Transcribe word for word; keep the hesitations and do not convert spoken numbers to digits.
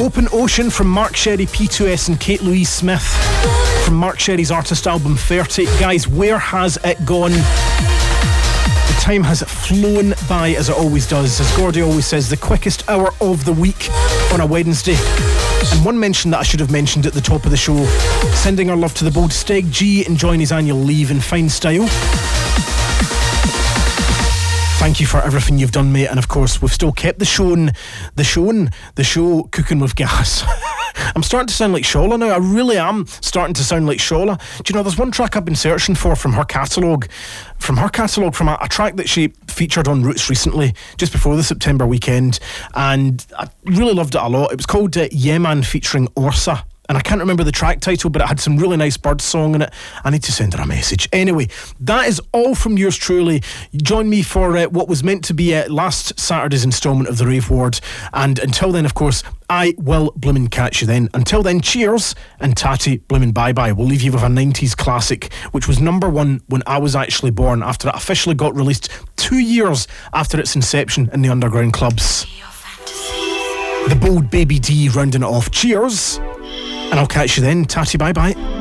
Open Ocean from Mark Sherry, P two S and Kate Louise Smith from Mark Sherry's artist album thirty. Guys, where has it gone? The time has flown by, as it always does. As Gordy always says, the quickest hour of the week on a Wednesday. And one mention that I should have mentioned at the top of the show, sending our love to the bold Steg G, enjoying his annual leave in fine style. Thank you for everything you've done, mate. And of course, we've still kept the show, the show, the show cooking with gas. I'm starting to sound like Shola now. I really am starting to sound like Shola. Do you know, there's one track I've been searching for from her catalogue, from her catalogue, from a, a track that she featured on Roots recently, just before the September weekend, and I really loved it a lot. It was called uh, Yeah Man featuring Orsa. And I can't remember the track title, but it had some really nice bird song in it. I need to send her a message. Anyway, that is all from yours truly. Join me for uh, what was meant to be uh, last Saturday's instalment of the Rave Ward. And until then, of course, I will bloomin' catch you then. Until then, cheers and tatty bloomin' bye-bye. We'll leave you with a nineties classic, which was number one when I was actually born, after it officially got released two years after its inception in the underground clubs. The Bold Baby D rounding it off. Cheers. And I'll catch you then. Tatty bye-bye.